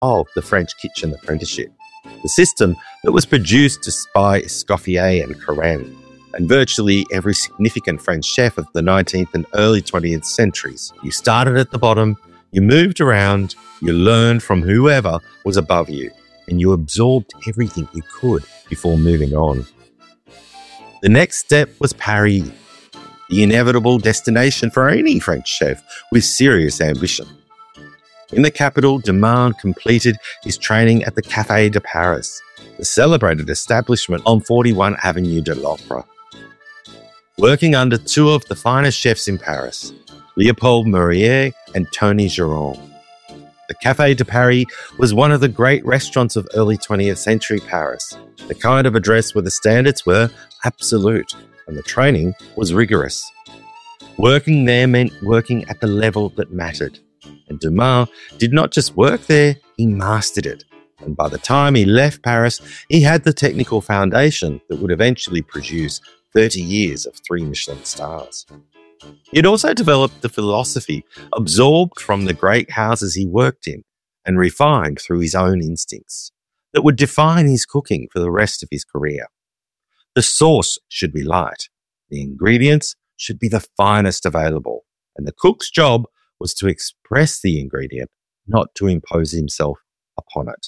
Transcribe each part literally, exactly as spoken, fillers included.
of the French Kitchen Apprenticeship, the system that was produced by Escoffier and Carême, and virtually every significant French chef of the nineteenth and early twentieth centuries. You started at the bottom, you moved around, you learned from whoever was above you, and you absorbed everything you could before moving on. The next step was Paris, the inevitable destination for any French chef with serious ambition. In the capital, Dumas completed his training at the Café de Paris, the celebrated establishment on forty-one Avenue de l'Opéra. Working under two of the finest chefs in Paris, Léopold Murier and Tony Giron. The Café de Paris was one of the great restaurants of early twentieth century Paris, the kind of address where the standards were absolute and the training was rigorous. Working there meant working at the level that mattered. And Dumas did not just work there, he mastered it. And by the time he left Paris, he had the technical foundation that would eventually produce thirty years of three Michelin stars. He had also developed the philosophy absorbed from the great houses he worked in and refined through his own instincts that would define his cooking for the rest of his career. The sauce should be light, the ingredients should be the finest available, and the cook's job was to express the ingredient, not to impose himself upon it.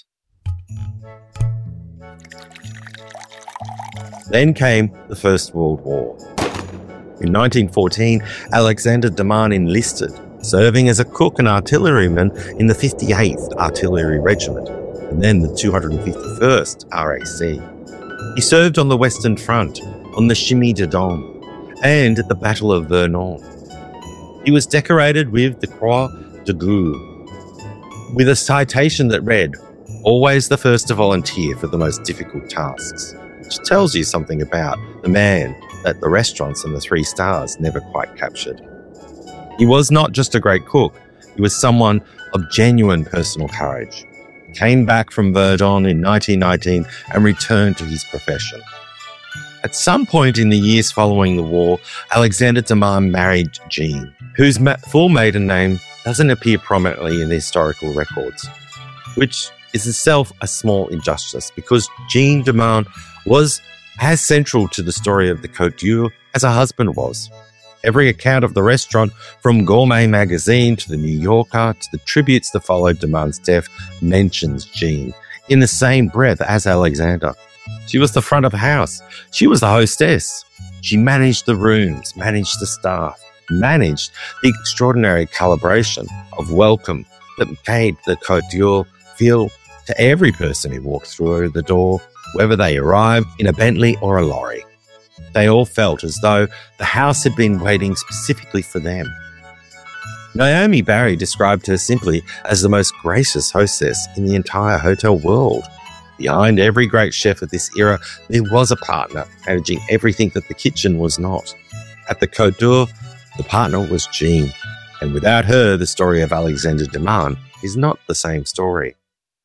Then came the First World War. In nineteen fourteen, Alexander Dumas enlisted, serving as a cook and artilleryman in the fifty-eighth Artillery Regiment, and then the two hundred fifty-first R A C. He served on the Western Front, on the Chemin de Dôme, and at the Battle of Vernon. He was decorated with the Croix de Guerre, with a citation that read, "Always the first to volunteer for the most difficult tasks," which tells you something about the man that the restaurants and the three stars never quite captured. He was not just a great cook, he was someone of genuine personal courage. He came back from Verdun in nineteen nineteen and returned to his profession. At some point in the years following the war, Alexander Dumas married Jean, whose ma- full maiden name doesn't appear prominently in the historical records, which is itself a small injustice because Jean Dumas was as central to the story of the Côte d'Or as her husband was. Every account of the restaurant, from Gourmet Magazine to the New Yorker to the tributes that followed Dumas' death, mentions Jean in the same breath as Alexander. She was the front of the house. She was the hostess. She managed the rooms, managed the staff, managed the extraordinary calibration of welcome that made the Côte d'Or feel to every person who walked through the door, whether they arrived in a Bentley or a lorry. They all felt as though the house had been waiting specifically for them. Naomi Barry described her simply as the most gracious hostess in the entire hotel world. Behind every great chef of this era, there was a partner managing everything that the kitchen was not. At the Côte d'Or, the partner was Jean, and without her, the story of Alexander Dumas is not the same story.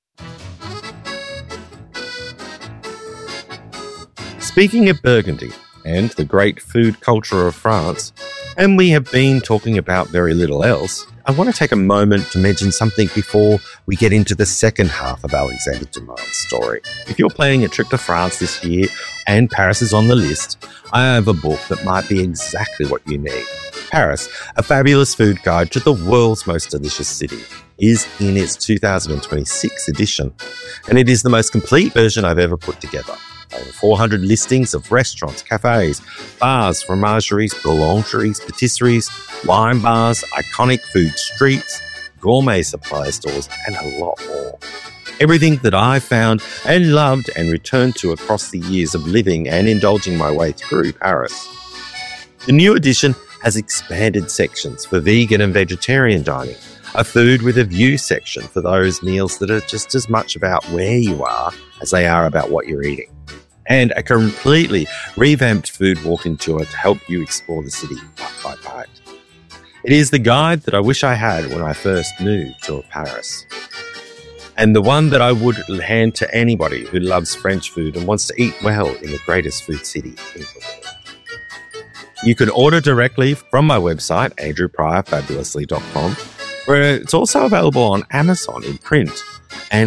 Speaking of Burgundy and the great food culture of France, and we have been talking about very little else, I want to take a moment to mention something before we get into the second half of Alexander Dumas' story. If you're planning a trip to France this year and Paris is on the list, I have a book that might be exactly what you need. Paris, A Fabulous Food Guide to the World's Most Delicious City, is in its two thousand twenty-six edition, and it is the most complete version I've ever put together. Over four hundred listings of restaurants, cafes, bars, fromageries, boulangeries, patisseries, wine bars, iconic food streets, gourmet supply stores, and a lot more. Everything that I found and loved and returned to across the years of living and indulging my way through Paris. The new edition has expanded sections for vegan and vegetarian dining, a food with a view section for those meals that are just as much about where you are as they are about what you're eating, and a completely revamped food walking tour to help you explore the city bite by bite. It is the guide that I wish I had when I first moved to Paris, and the one that I would hand to anybody who loves French food and wants to eat well in the greatest food city in the world. You can order directly from my website, andrew pryor fabulously dot com, where it's also available on Amazon in print, and